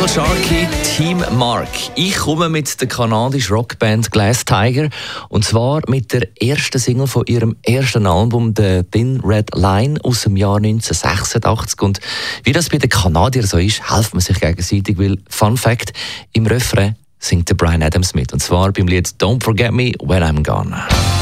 Michael Sharkey, Team Mark. Ich komme mit der kanadischen Rockband Glass Tiger und zwar mit der ersten Single von ihrem ersten Album, The Thin Red Line aus dem Jahr 1986. Und wie das bei den Kanadiern so ist, helfen man sich gegenseitig, weil, Fun Fact, im Refrain singt der Bryan Adams mit. Und zwar beim Lied Don't Forget Me When I'm Gone.